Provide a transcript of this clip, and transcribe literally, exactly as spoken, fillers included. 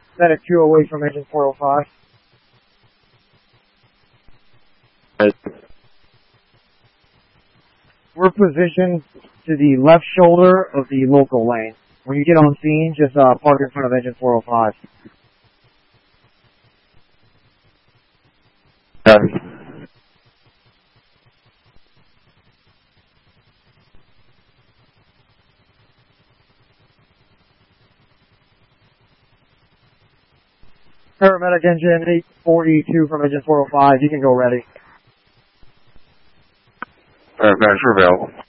Medic two away from engine four oh five. We're positioned to the left shoulder of the local lane. When you get on scene, just uh, park in front of engine four oh five. Copy. Paramedic engine eight forty-two from engine four oh five. You can go ready. Paramedics are available.